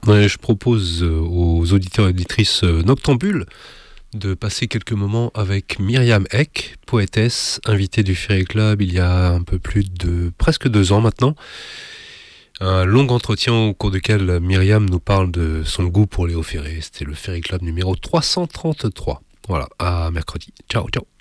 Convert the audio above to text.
Ouais, je propose aux auditeurs et auditrices noctambules de passer quelques moments avec Myriam Eck, poétesse, invitée du Ferry Club il y a un peu plus de presque 2 ans maintenant. Un long entretien au cours duquel Myriam nous parle de son goût pour Léo Ferré. C'était le Ferry Club numéro 333. Voilà, à mercredi. Ciao, ciao.